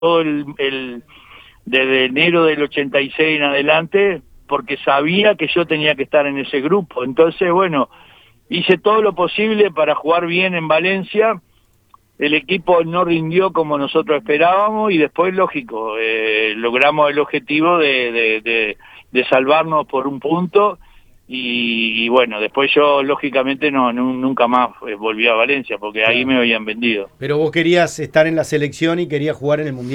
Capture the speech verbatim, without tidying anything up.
todo el, el desde enero del ochenta y seis en adelante, porque sabía que yo tenía que estar en ese grupo. Entonces, bueno, hice todo lo posible para jugar bien en Valencia. El equipo no rindió como nosotros esperábamos y después, lógico, eh, logramos el objetivo de, de, de, de salvarnos por un punto y, y bueno, después yo lógicamente no, no nunca más volví a Valencia porque ahí Claro. me habían vendido. Pero vos querías estar en la selección y querías jugar en el Mundial.